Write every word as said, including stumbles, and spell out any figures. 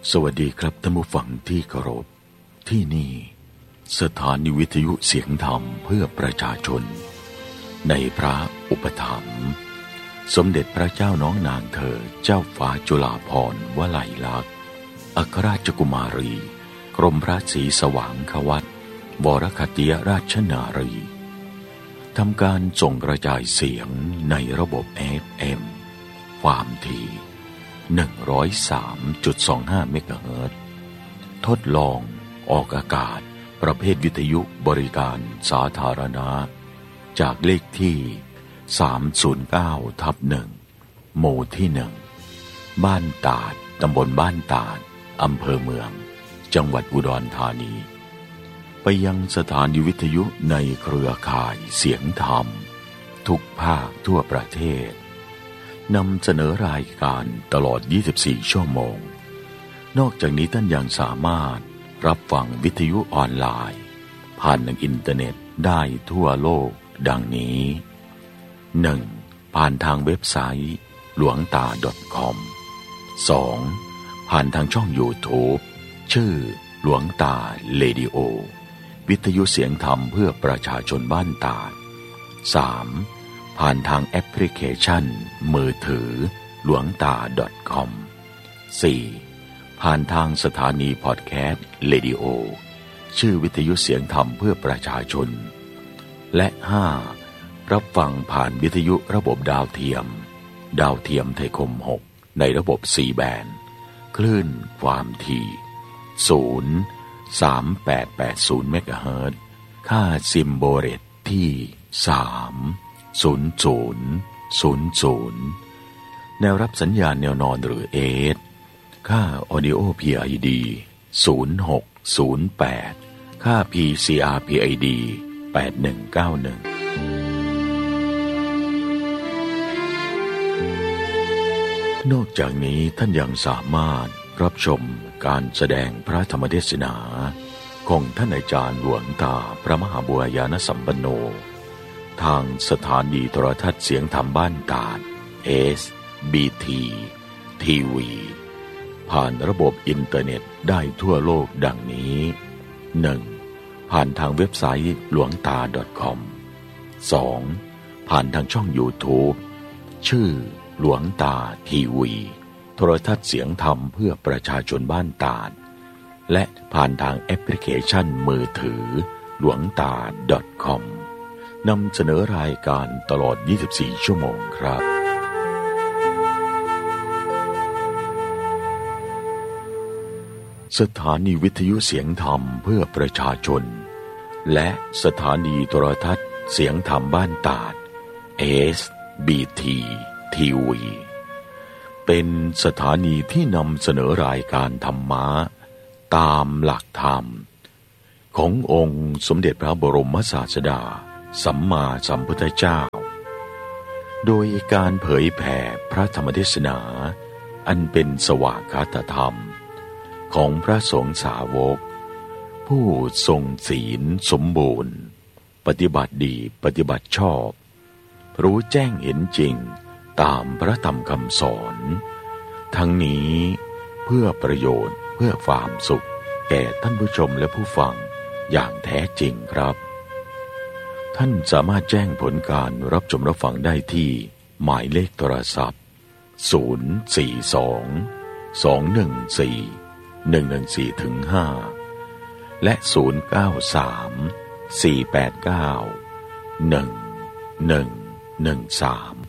สวัสดีครับท่านผู้ฟังที่เคารพที่นี่สถานีวิทยุเสียงธรรมเพื่อประชาชนในพระอุปถัมภ์สมเด็จพระเจ้าน้องนางเธอเจ้าฟ้าจุฬาภรณ์วลัยลักษณ์อัครราชกุมารีกรมพระศรีสว่างควัตรวรคติยราชนารีทำการส่งกระจายเสียงในระบบ เอฟ เอ็ม ความถี่ หนึ่งร้อยสามจุดสองห้า เมกะเฮิรตซ์ทดลองออกอากาศประเภทวิทยุบริการสาธารณะจากเลขที่ สามศูนย์เก้าทับหนึ่ง หมู่ที่หนึ่งบ้านตาดตำบลบ้านตาดอำเภอเมืองจังหวัดอุดรธานีไปยังสถานีวิทยุในเครือข่ายเสียงธรรมทุกภาคทั่วประเทศนำเสนอรายการตลอดยี่สิบสี่ชั่วโมงนอกจากนี้ท่านยังสามารถรับฟังวิทยุออนไลน์ผ่านทางอินเทอร์เน็ตได้ทั่วโลกดังนี้ หนึ่ง ผ่านทางเว็บไซต์หลวงตา .com สอง ผ่านทางช่อง YouTube ชื่อหลวงตาเรดิโอวิทยุเสียงธรรมเพื่อประชาชนบ้านตาด สาม ผ่านทางแอปพลิเคชันมือถือหลวงตา .com สี่ ผ่านทางสถานีพอดแคสต์เรดิโอชื่อวิทยุเสียงธรรมเพื่อประชาชนและห้ารับฟังผ่านวิทยุระบบดาวเทียมดาวเทียมไทยคมหกในระบบ ซี แบนด์คลื่นความถี่ ศูนย์ สาม แปด แปด ศูนย์ เมกะเฮิรตซ์ค่าซิมโบเรตที่ สาม ศูนย์ ศูนย์ ศูนย์ ศูนย์ แนวรับสัญญาณแนวนอนหรือ เอ เอส ค่า Audio พี ไอ ดี ศูนย์ หก ศูนย์ แปด ค่า พี ซี อาร์ พี ไอ ดี แปด หนึ่ง เก้า หนึ่งนอกจากนี้ท่านยังสามารถรับชมการแสดงพระธรรมเทศนาของท่านอาจารย์หลวงตาพระมหาบัวยานสัมปันโนทางสถานีโทรทัศน์เสียงธรรมบ้านตาด เอส บี ที ที วี ผ่านระบบอินเทอร์เน็ตได้ทั่วโลกดังนี้ หนึ่ง ผ่านทางเว็บไซต์หลวงตา .com สอง ผ่านทางช่อง YouTube ชื่อหลวงตาทีวีโทรทัศน์เสียงธรรมเพื่อประชาชนบ้านตาดและผ่านทางแอปพลิเคชันมือถือหลวงตา .com นำเสนอรายการตลอดยี่สิบสี่ชั่วโมงครับสถานีวิทยุเสียงธรรมเพื่อประชาชนและสถานีโทรทัศน์เสียงธรรมบ้านตาด เอส บี ที ที วี เป็นสถานีที่นำเสนอรายการธรรมะตามหลักธรรมขององค์สมเด็จพระบรมศาสดาสัมมาสัมพุทธเจ้าโดยการเผยแผ่พระธรรมเทศนาอันเป็นสวากขาตธรรมของพระสงฆ์สาวกผู้ทรงศีลสมบูรณ์ปฏิบัติดีปฏิบัติชอบรู้แจ้งเห็นจริงตามพระธรรมคำสอนทั้งนี้เพื่อประโยชน์เพื่อความสุขแก่ท่านผู้ชมและผู้ฟังอย่างแท้จริงครับท่านสามารถแจ้งผลการรับชมรับฟังได้ที่หมายเลขโทรศัพท์ศูนย์ สี่ สอง สอง หนึ่ง สี่ หนึ่ง หนึ่ง สี่ ถึง ห้าและศูนย์ เก้า สาม สี่ แปด เก้า หนึ่ง หนึ่ง หนึ่ง สาม